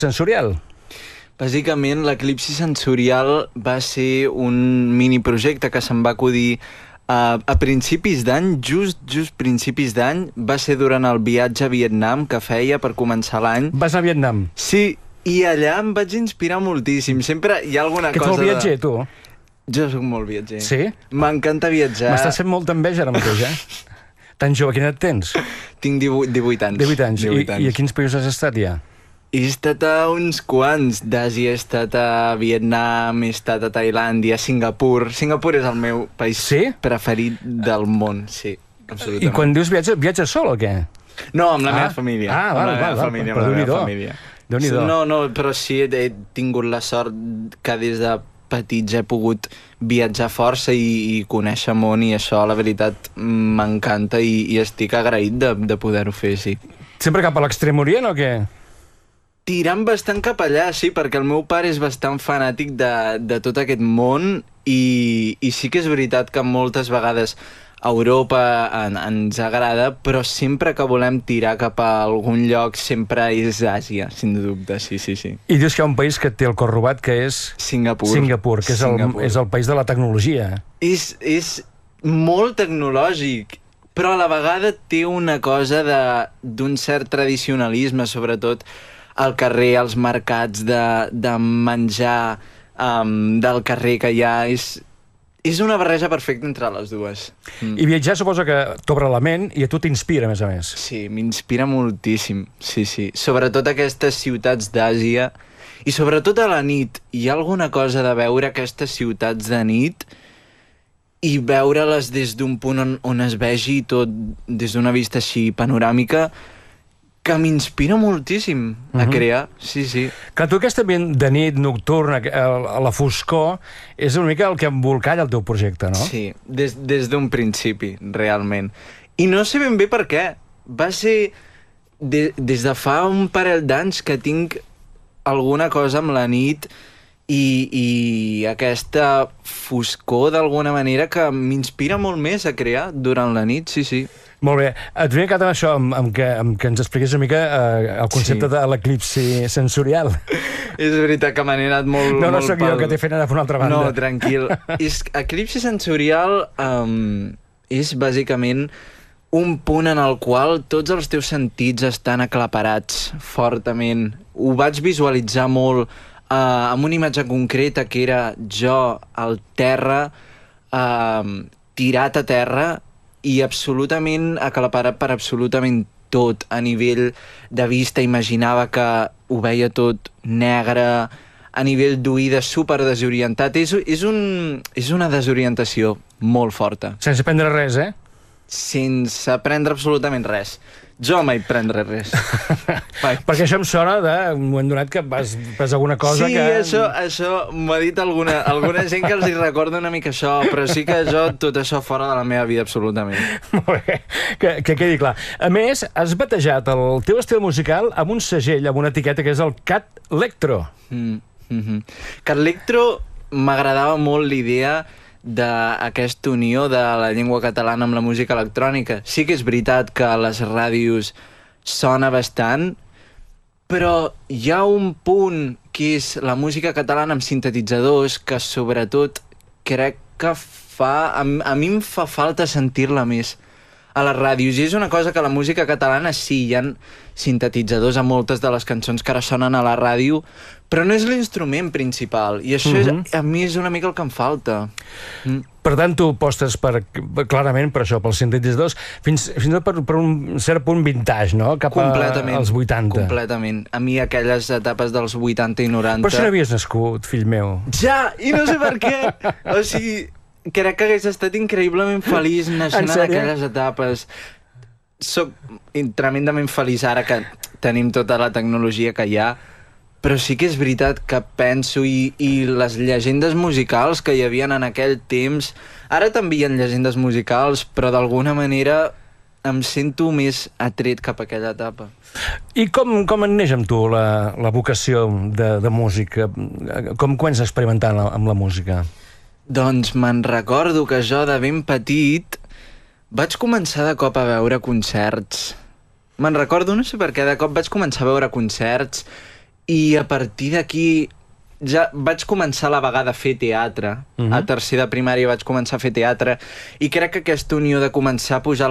sensorial? Bàsicament, l'Eclipsi Sensorial va ser un miniprojecte que se'm va acudir a principis d'any, just principis d'any, va ser durant el viatge a Vietnam que feia per començar l'any. Vas a Vietnam? Sí, i allà em vaig inspirar moltíssim. Sempre hi ha alguna cosa... Que ets molt viatger, tu? Jo soc molt viatger. Sí? M'encanta viatjar. M'estàs fent molta enveja ara mateix, Tan jove, quina edat tens? Tinc 18 anys. 18 anys. I a quins països has estat ja? He estat a uns quants. D'Àsia he estat a Vietnam, he estat a Tailàndia, a Singapur. Singapur és el meu país preferit del món, sí, absolutament. I quan dius viatges sol o què? No, amb la meva família. Ah, val, Amb la meva família. Déu-n'hi-do. No, però sí, he tingut la sort que des de petits he pogut viatjar força i conèixer món, i això, la veritat, m'encanta i estic agraït de poder-ho fer, sí. Sempre cap a l'extrem orient o què? Tirant bastant cap allà, sí, perquè el meu pare és bastant fanàtic de tot aquest món i sí que és veritat que moltes vegades a Europa ens agrada, però sempre que volem tirar cap a algun lloc sempre és Àsia, sin dubte, sí. I dius que hi ha un país que té el cor robat, que és... Singapur, que és el país de la tecnologia. És molt tecnològic, però a la vegada té una cosa d'un cert tradicionalisme, sobretot al carrer, als mercats de menjar del carrer que hi ha. És una barreja perfecta entre les dues. I viatjar suposo que t'obre la ment i a tu t'inspira, a més a més. Sí, m'inspira moltíssim, sí. Sobretot aquestes ciutats d'Àsia i sobretot a la nit. Hi ha alguna cosa de veure aquestes ciutats de nit i veure-les des d'un punt on es vegi tot des d'una vista així panoràmica, que m'inspira moltíssim a crear, sí. Que tu aquest ambient de nit, nocturn, a la foscor, és una mica el que embolcalla el teu projecte, no? Sí, des d'un principi, realment. I no sé ben bé per què. Va ser des de fa un parell d'anys que tinc alguna cosa amb la nit i aquesta foscor, d'alguna manera, que m'inspira molt més a crear durant la nit, sí. Molt bé. Et ve quedat amb això, amb que ens expliqués una mica el concepte de l'eclipsi sensorial. És veritat que m'han anat molt... No sóc jo que t'he fet anar per una altra banda. No, tranquil. Eclipsi sensorial és bàsicament un punt en el qual tots els teus sentits estan aclaparats fortament. Ho vaig visualitzar molt amb una imatge concreta que era jo al terra, tirat a terra, i absolutament aclaparat per absolutament tot. A nivell de vista imaginava que ho veia tot negre, a nivell d'oïda super desorientat. És una desorientació molt forta. Sense prendre res, Sense prendre absolutament res. Jo mai prendré res. Perquè això em sona d'un moment donat que vas alguna cosa que... Sí, això m'ha dit alguna gent que els hi recorda una mica això, però sí que jo tot això fora de la meva vida, absolutament. Molt bé, que quedi clar. A més, has batejat el teu estil musical amb un segell, amb una etiqueta que és el Cat Electro. Cat Electro m'agradava molt l'idea d'aquesta unió de la llengua catalana amb la música electrònica. Sí que és veritat que a les ràdios sona bastant, però hi ha un punt que és la música catalana amb sintetitzadors que sobretot crec que a mi em fa falta sentir-la més a les ràdios, i és una cosa que la música catalana sí, hi ha sintetitzadors a moltes de les cançons que ara sonen a la ràdio, però no és l'instrument principal, i això a mi és una mica el que em falta. Per tant, tu apostes clarament per això, pels sintetitzadors, fins i tot per un cert punt vintage, no? Cap als 80. Completament. A mi aquelles etapes dels 80 i 90... Però si no havies nascut, fill meu. Ja, i no sé per què. O sigui, crec que hagués estat increïblement feliç naixent en aquelles etapes. Soc tremendament feliç ara que tenim tota la tecnologia que hi ha, però sí que és veritat que penso i les llegendes musicals que hi havia en aquell temps, ara també hi ha llegendes musicals, però d'alguna manera em sento més atret cap a aquella etapa. I com en neix amb tu la vocació de música? Com comences a experimentar amb la música? Doncs me'n recordo que jo de ben petit vaig començar de cop a veure concerts. Me'n recordo, no sé per què, de cop vaig començar a veure concerts I a partir d'aquí ja vaig començar a la vegada a fer teatre. A tercer de primària vaig començar a fer teatre i crec que aquesta unió de començar a pujar